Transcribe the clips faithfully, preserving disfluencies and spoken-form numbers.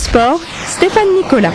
Sport, Stéphane Nicolas.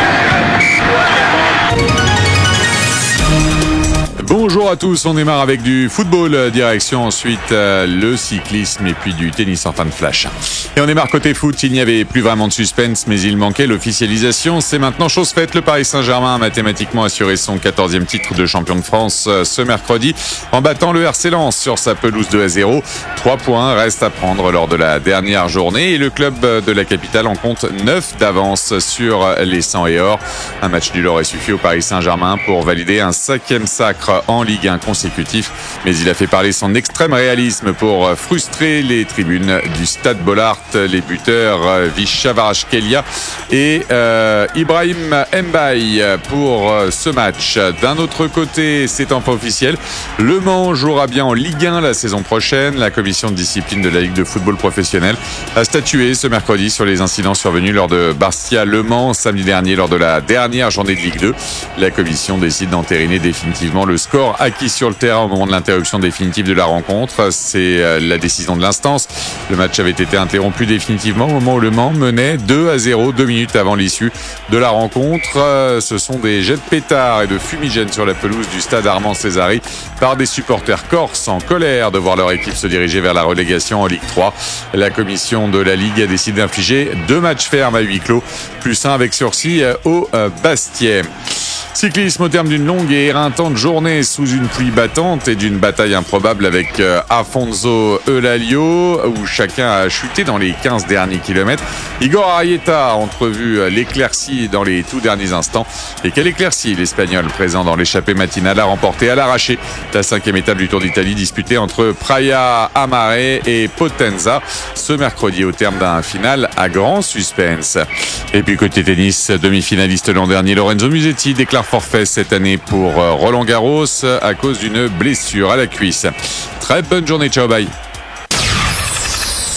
Bonjour à tous, on démarre avec du football, direction ensuite euh, le cyclisme et puis du tennis en fin de flash. Et on démarre côté foot, il n'y avait plus vraiment de suspense, mais il manquait l'officialisation. C'est maintenant chose faite, le Paris Saint-Germain a mathématiquement assuré son quatorzième titre de champion de France euh, ce mercredi en battant le R C Lens sur sa pelouse deux à zéro. Trois points restent à prendre lors de la dernière journée et le club de la capitale en compte neuf d'avance sur les cent et or. Un match nul aurait suffi au Paris Saint-Germain pour valider un cinquième sacre en Ligue un consécutif, mais il a fait parler son extrême réalisme pour frustrer les tribunes du Stade Bollaert. Les buteurs Visca Kvaratskhelia et euh, Ibrahim Mbaye pour ce match. D'un autre côté, c'est enfin officiel, Le Mans jouera bien en Ligue un la saison prochaine. La commission de discipline de la Ligue de football professionnel a statué ce mercredi sur les incidents survenus lors de Bastia-Le Mans samedi dernier lors de la dernière journée de Ligue deux. La commission décide d'entériner définitivement le score acquis sur le terrain au moment de l'interruption définitive de la rencontre. C'est la décision de l'instance. Le match avait été interrompu définitivement au moment où Le Mans menait deux à zéro, deux minutes avant l'issue de la rencontre. Ce sont des jets de pétards et de fumigènes sur la pelouse du stade Armand Césari par des supporters corses en colère de voir leur équipe se diriger vers la relégation en Ligue trois. La commission de la Ligue a décidé d'infliger deux matchs fermes à huis clos, plus un avec sursis au Bastia. Cyclisme au terme d'une longue et éreintante journée sous une pluie battante et d'une bataille improbable avec Afonso Eulalio où chacun a chuté dans les quinze derniers kilomètres. Igor Arrieta a entrevu l'éclaircie dans les tout derniers instants. Et quelle éclaircie, l'Espagnol présent dans l'échappée matinale a remporté à l'arraché la cinquième étape du Tour d'Italie disputée entre Praia Amare et Potenza ce mercredi au terme d'un final à grand suspense. Et puis côté tennis, demi-finaliste l'an dernier, Lorenzo Musetti déclare forfait cette année pour Roland Garros à cause d'une blessure à la cuisse. Très bonne journée, ciao, bye.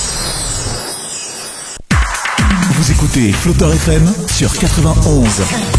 Vous écoutez Flotteur F M sur quatre-vingt-onze.